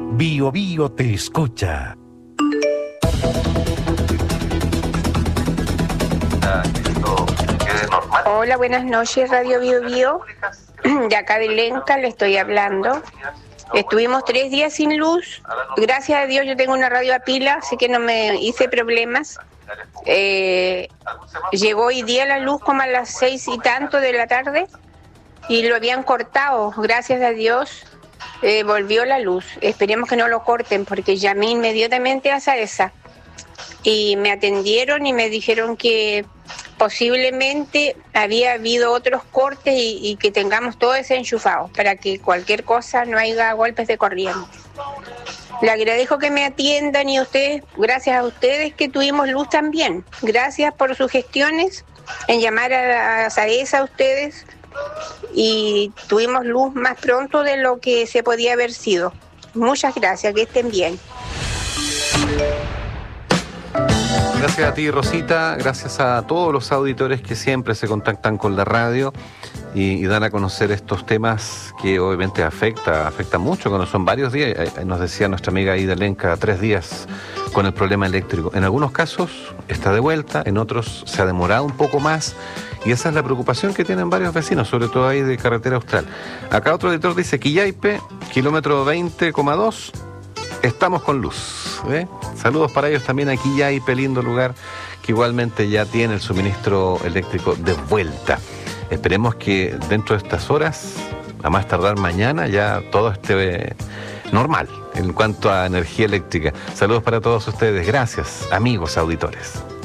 Bio Bio te escucha. Hola, buenas noches, Radio Bio Bio. De acá de Lenca le estoy hablando. Estuvimos 3 días sin luz. Gracias a Dios yo tengo una radio a pila, así que no me hice problemas. Llegó hoy día la luz como a las 6 y tanto de la tarde y lo habían cortado. Gracias a Dios volvió la luz. Esperemos que no lo corten porque llamé inmediatamente a SAESA y me atendieron y me dijeron que posiblemente había habido otros cortes y que tengamos todo desenchufado para que cualquier cosa no haya golpes de corriente. Le agradezco que me atiendan y ustedes, gracias a ustedes que tuvimos luz también. Gracias por sus gestiones en llamar a SAESA a ustedes y tuvimos luz más pronto de lo que se podía haber sido. Muchas gracias, que estén bien. Gracias a ti, Rosita, gracias a todos los auditores que siempre se contactan con la radio y dan a conocer estos temas que obviamente afecta mucho, cuando son varios días. Nos decía nuestra amiga Ida Lenca, 3 días con el problema eléctrico. En algunos casos está de vuelta, en otros se ha demorado un poco más y esa es la preocupación que tienen varios vecinos, sobre todo ahí de Carretera Austral. Acá otro editor dice, Quillaipe, kilómetro 20,2, estamos con luz. Saludos para ellos también aquí ya hay lindo lugar que igualmente ya tiene el suministro eléctrico de vuelta. Esperemos que dentro de estas horas, a más tardar mañana, ya todo esté normal en cuanto a energía eléctrica. Saludos para todos ustedes. Gracias, amigos auditores.